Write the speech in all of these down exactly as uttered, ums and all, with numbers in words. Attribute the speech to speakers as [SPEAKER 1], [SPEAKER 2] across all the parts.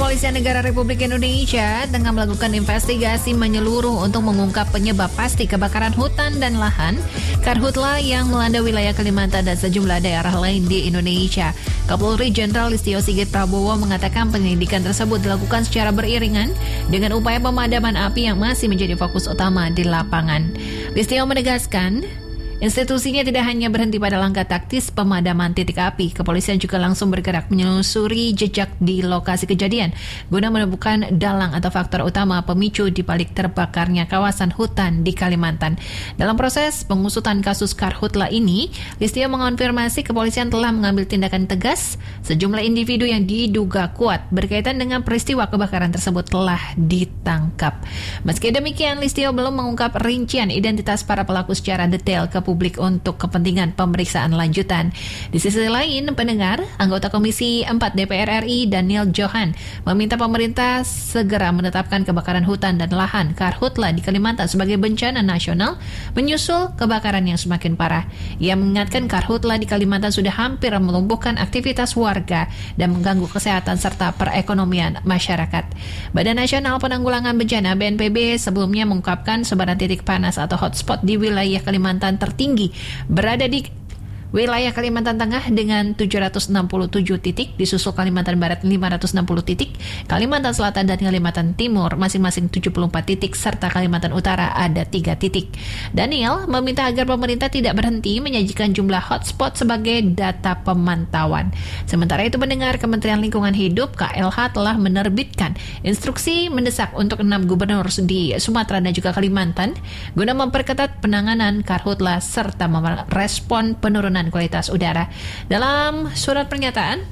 [SPEAKER 1] Kepolisian Negara Republik Indonesia tengah melakukan investigasi menyeluruh untuk mengungkap penyebab pasti kebakaran hutan dan lahan karhutla yang melanda wilayah Kalimantan dan sejumlah daerah lain di Indonesia. Kapolri Jenderal Listio Sigit Prabowo mengatakan penyelidikan tersebut dilakukan secara beriringan dengan upaya pemadaman api yang masih menjadi fokus utama di lapangan. Listio menegaskan, institusinya tidak hanya berhenti pada langkah taktis pemadaman titik api. Kepolisian juga langsung bergerak menelusuri jejak di lokasi kejadian guna menemukan dalang atau faktor utama pemicu di balik terbakarnya kawasan hutan di Kalimantan. Dalam proses pengusutan kasus karhutla ini, Listio mengonfirmasi kepolisian telah mengambil tindakan tegas. Sejumlah individu yang diduga kuat berkaitan dengan peristiwa kebakaran tersebut telah ditangkap. Meski demikian, Listio belum mengungkap rincian identitas para pelaku secara detail ke publik untuk kepentingan pemeriksaan lanjutan. Di sisi lain, pendengar, anggota Komisi empat D P R R I Daniel Johan meminta pemerintah segera menetapkan kebakaran hutan dan lahan karhutla di Kalimantan sebagai bencana nasional menyusul kebakaran yang semakin parah. Ia mengingatkan karhutla di Kalimantan sudah hampir melumpuhkan aktivitas warga dan mengganggu kesehatan serta perekonomian masyarakat. Badan Nasional Penanggulangan Bencana B N P B sebelumnya mengungkapkan sebaran titik panas atau hotspot di wilayah Kalimantan tertinggi tinggi berada di wilayah Kalimantan Tengah dengan tujuh ratus enam puluh tujuh titik, disusul Kalimantan Barat lima ratus enam puluh titik, Kalimantan Selatan dan Kalimantan Timur masing-masing tujuh puluh empat titik, serta Kalimantan Utara ada tiga titik. Daniel meminta agar pemerintah tidak berhenti menyajikan jumlah hotspot sebagai data pemantauan. Sementara itu, pendengar, Kementerian Lingkungan Hidup K L H telah menerbitkan instruksi mendesak untuk enam gubernur di Sumatera dan juga Kalimantan guna memperketat penanganan karhutla serta merespon penurunan kualitas udara. Dalam surat pernyataan,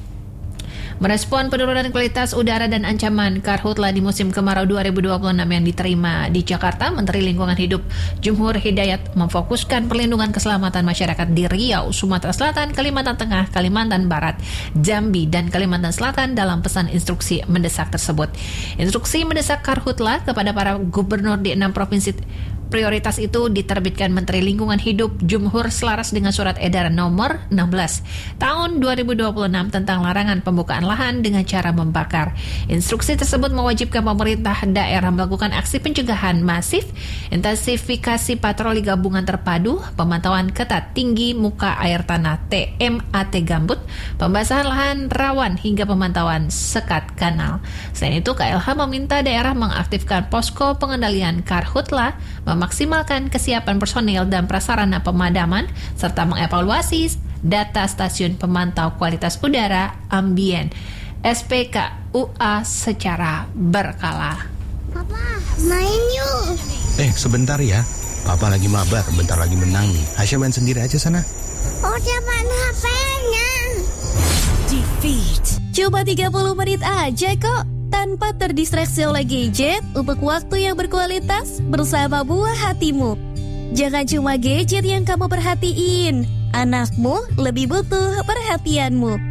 [SPEAKER 1] merespon penurunan kualitas udara dan ancaman karhutla di musim kemarau dua ribu dua puluh enam yang diterima di Jakarta, Menteri Lingkungan Hidup Jumhur Hidayat memfokuskan perlindungan keselamatan masyarakat di Riau, Sumatera Selatan, Kalimantan Tengah, Kalimantan Barat, Jambi, dan Kalimantan Selatan dalam pesan instruksi mendesak tersebut. Instruksi mendesak karhutla kepada para gubernur di enam provinsi prioritas itu diterbitkan Menteri Lingkungan Hidup Jumhur selaras dengan surat edaran nomor enam belas tahun dua ribu dua puluh enam tentang larangan pembukaan lahan dengan cara membakar. Instruksi tersebut mewajibkan pemerintah daerah melakukan aksi pencegahan masif, intensifikasi patroli gabungan terpadu, pemantauan ketat tinggi muka air tanah T M A T gambut, pembasahan lahan rawan hingga pemantauan sekat kanal. Selain itu, K L H meminta daerah mengaktifkan posko pengendalian karhutla, memaksimalkan kesiapan personil dan prasarana pemadaman, serta mengevaluasi data stasiun pemantau kualitas udara ambien S P K U A secara berkala.
[SPEAKER 2] Papa, main yuk.
[SPEAKER 3] Eh, sebentar ya. Papa lagi mabar, bentar lagi menang nih. Hasya main sendiri aja sana.
[SPEAKER 2] Oh, jangan H P-nya.
[SPEAKER 4] Defeat. Coba tiga puluh menit aja kok. Tanpa terdistraksi oleh gadget, untuk waktu yang berkualitas bersama buah hatimu. Jangan cuma gadget yang kamu perhatiin, anakmu lebih butuh perhatianmu.